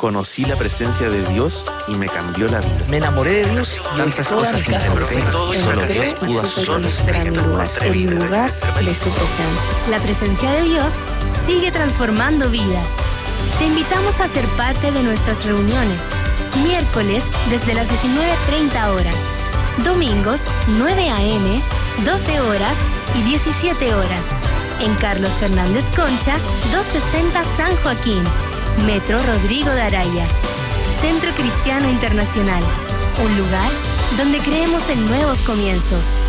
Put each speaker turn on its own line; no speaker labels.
Conocí la presencia de Dios y me cambió la vida.
Me enamoré de Dios y
tantas
toda
cosas
mi casa lo
interrumpen.
sabe.
Solo Dios pudo hacer
el lugar de su presencia.
La presencia de Dios sigue transformando vidas. Te invitamos a ser parte de nuestras reuniones. Miércoles desde las 19:30 horas. Domingos 9 a.m., 12 horas y 17 horas. En Carlos Fernández Concha, 260 San Joaquín. Metro Rodrigo de Araya. Centro Cristiano Internacional. Un lugar donde creemos en nuevos comienzos.